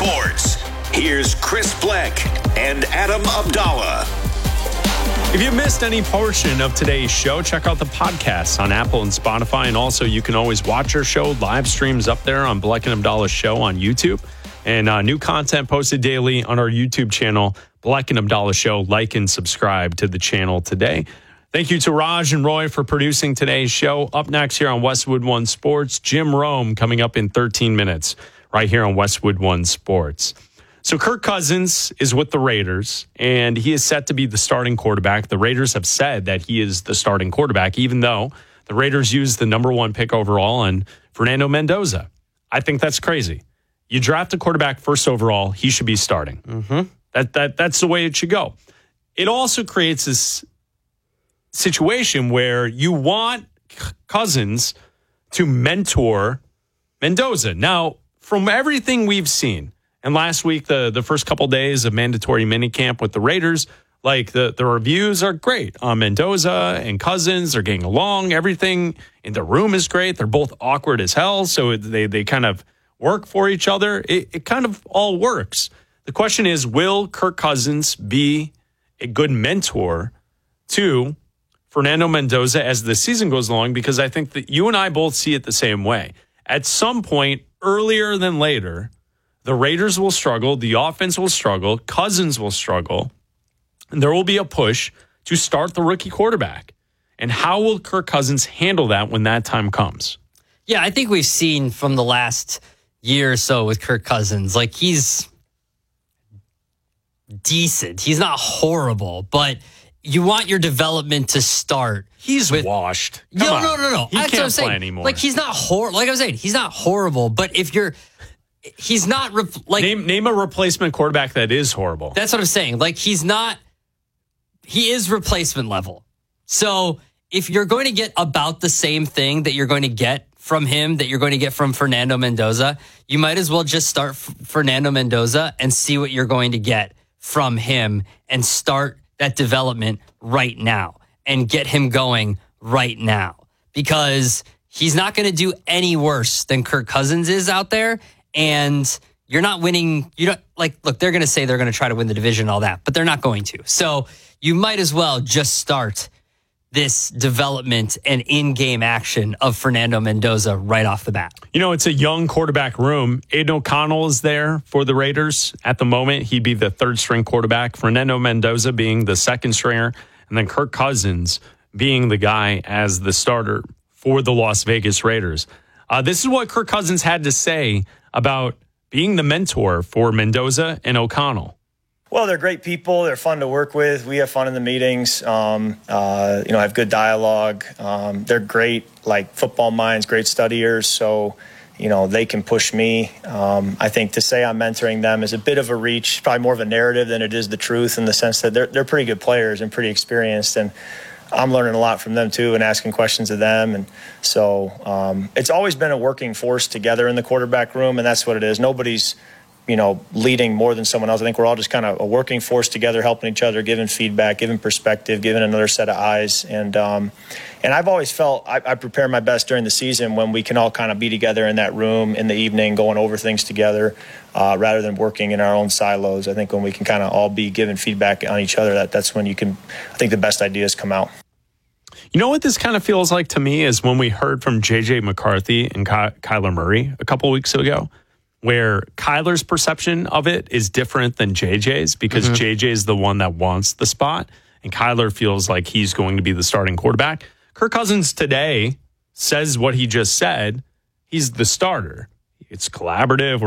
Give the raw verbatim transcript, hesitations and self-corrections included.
Sports. Here's Chris Bleck and Adam Abdallah. If you missed any portion of today's show, check out the podcast on Apple and Spotify. And also, you can always watch our show. Live streams up there on Bleck and Abdallah Show on YouTube. And uh, new content posted daily on our YouTube channel, Bleck and Abdallah Show. Like and subscribe to the channel today. Thank you to Raj and Roy for producing today's show. Up next here on Westwood One Sports, Jim Rome coming up in thirteen minutes right here on Westwood One Sports. So Kirk Cousins is with the Raiders, and he is set to be the starting quarterback. The Raiders have said that he is the starting quarterback, even though the Raiders used the number one pick overall on Fernando Mendoza. I think that's crazy. You draft a quarterback first overall, he should be starting. Mm-hmm. That that That's the way it should go. It also creates this situation where you want Cousins to mentor Mendoza. Now, from everything we've seen, and last week, the, the first couple days of mandatory minicamp with the Raiders, like the, the reviews are great on Mendoza and Cousins. They're getting along. Everything in the room is great. They're both awkward as hell, so they, they kind of work for each other. It, it kind of all works. The question is, will Kirk Cousins be a good mentor to Fernando Mendoza as the season goes along? Because I think that you and I both see it the same way. At some point, earlier than later, the Raiders will struggle. The offense will struggle. Cousins will struggle. And there will be a push to start the rookie quarterback. And how will Kirk Cousins handle that when that time comes? Yeah, I think we've seen from the last year or so with Kirk Cousins, like he's decent. He's not horrible, but you want your development to start. He's with, washed. No, Come no, on. no, no. He That's can't what I'm saying. play anymore. Like he's not horrible. Like I was saying, he's not horrible. But if you're, he's not re- like name name a replacement quarterback that is horrible. That's what I'm saying. Like he's not. He is replacement level. So if you're going to get about the same thing that you're going to get from him, that you're going to get from Fernando Mendoza, you might as well just start F- Fernando Mendoza and see what you're going to get from him and start that development right now and get him going right now, because he's not going to do any worse than Kirk Cousins is out there. And you're not winning. You don't like, look, they're going to say they're going to try to win the division and all that, but they're not going to. So you might as well just start this development and in-game action of Fernando Mendoza right off the bat. You know, it's a young quarterback room. Aiden O'Connell is there for the Raiders at the moment. He'd be the third string quarterback. Fernando Mendoza being the second stringer, and then Kirk Cousins being the guy as the starter for the Las Vegas Raiders. Uh, this is what Kirk Cousins had to say about being the mentor for Mendoza and O'Connell. Well, they're great people. They're fun to work with. We have fun in the meetings. Um, uh, you know, have good dialogue. Um, they're great, like football minds, great studiers. So, you know, they can push me. Um, I think to say I'm mentoring them is a bit of a reach, probably more of a narrative than it is the truth, in the sense that they're they're pretty good players and pretty experienced, and I'm learning a lot from them too and asking questions of them. And so um, it's always been a working force together in the quarterback room, and that's what it is. Nobody's, you know, leading more than someone else. I think we're all just kind of a working force together, helping each other, giving feedback, giving perspective, giving another set of eyes. And um, and I've always felt I, I prepare my best during the season when we can all kind of be together in that room in the evening, going over things together, uh, rather than working in our own silos. I think when we can kind of all be giving feedback on each other, that that's when you can, I think the best ideas come out. You know what this kind of feels like to me is when we heard from J J McCarthy and Ky- Kyler Murray a couple weeks ago, where Kyler's perception of it is different than J J's, because mm-hmm. J J is the one that wants the spot, and Kyler feels like he's going to be the starting quarterback. Kirk Cousins today says what he just said. He's the starter. It's collaborative.